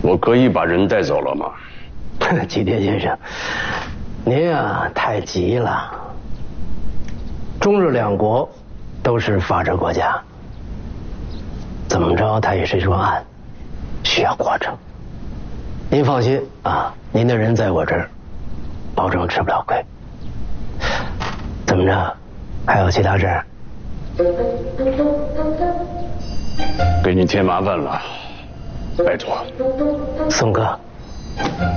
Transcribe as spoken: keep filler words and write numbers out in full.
我可以把人带走了吗？ 吉田先生，您啊太急了。中日两国都是法治国家，怎么着它也是一桩案，需要过程。您放心啊，您的人在我这儿，保证吃不了亏。怎么着，还有其他事儿？ 给你添麻烦了，拜托。 宋哥，